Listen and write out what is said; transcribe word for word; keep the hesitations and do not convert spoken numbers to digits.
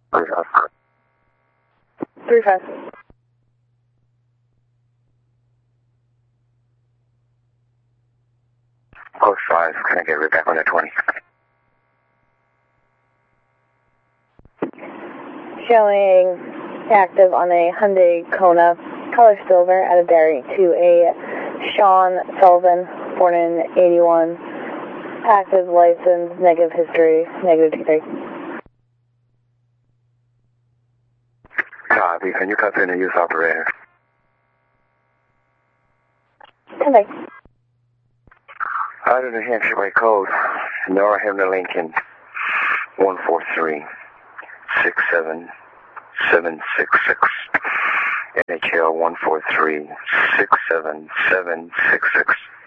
Three five. Three five. Code five. Can I get right back on the twenty? Showing active on a Hyundai Kona, color silver, at a dairy to a Sean Sullivan, born in eighty-one. Active license, negative history, negative T three. Copy. Can you copy in the use operator? Convey. Out of New Hampshire by code, Nora Hamner Lincoln, one four three six seven seven six six. N H L one four three six seven seven six six.